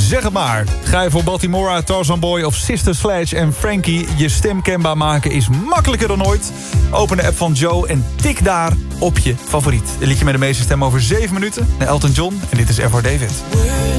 Zeg het maar. Ga je voor Baltimora, Tarzan Boy of Sister Sledge en Frankie je stem kenbaar maken is makkelijker dan ooit. Open de app van Joe en tik daar op je favoriet. Een liedje met de meeste stem over 7 minuten. Naar Elton John en dit is R voor David.